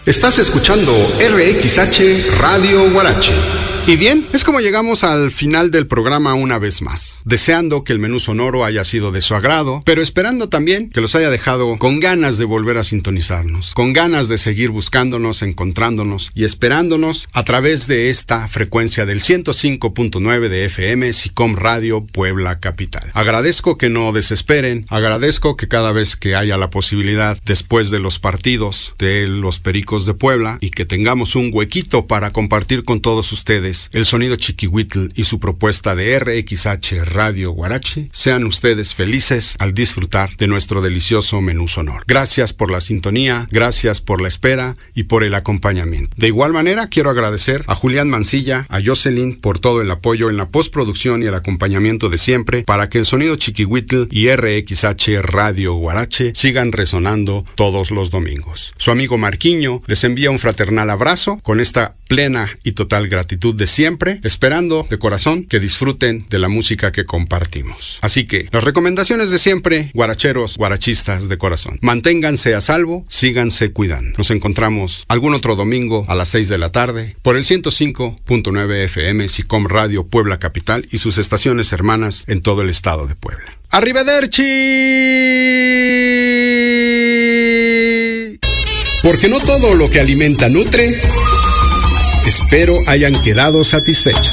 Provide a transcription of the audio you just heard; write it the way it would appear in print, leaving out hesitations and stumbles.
Estás escuchando RXH Radio Huarache. Y bien, es como llegamos al final del programa una vez más, deseando que el menú sonoro haya sido de su agrado, pero esperando también que los haya dejado con ganas de volver a sintonizarnos, con ganas de seguir buscándonos, encontrándonos y esperándonos a través de esta frecuencia del 105.9 de FM SICOM Radio Puebla Capital. Agradezco que no desesperen, agradezco que cada vez que haya la posibilidad, después de los partidos de los Pericos de Puebla, y que tengamos un huequito para compartir con todos ustedes el sonido chiquihuitl y su propuesta de RXH Radio Huarache, sean ustedes felices al disfrutar de nuestro delicioso menú sonoro. Gracias por la sintonía, gracias por la espera y por el acompañamiento. De igual manera, quiero agradecer a Julián Mancilla, a Jocelyn por todo el apoyo en la postproducción y el acompañamiento de siempre para que el sonido chiquihuitl y RXH Radio Huarache sigan resonando todos los domingos. Su amigo Marquiño les envía un fraternal abrazo con esta plena y total gratitud de siempre, esperando de corazón que disfruten de la música que compartimos. Así que, las recomendaciones de siempre, guaracheros, guarachistas de corazón. Manténganse a salvo, síganse cuidando. Nos encontramos algún otro domingo a las 6 de la tarde por el 105.9 FM SICOM Radio Puebla Capital y sus estaciones hermanas en todo el estado de Puebla. ¡Arrivederci! Porque no todo lo que alimenta nutre. Espero hayan quedado satisfechos.